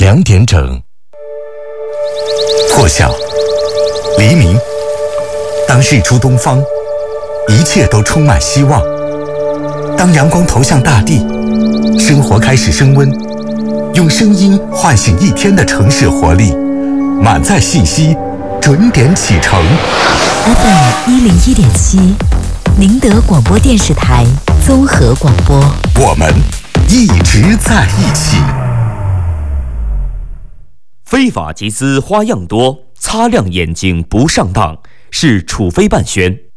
2点整。破晓，黎明。当日出东方，一切都充满希望。当阳光投向大地，生活开始升温，用声音唤醒一天的城市活力，满载信息，准点启程。 FM101.7，宁德广播电视台综合广播， 我们一直在一起。 非法集资花样多，擦亮眼睛不上当，是处非办宣。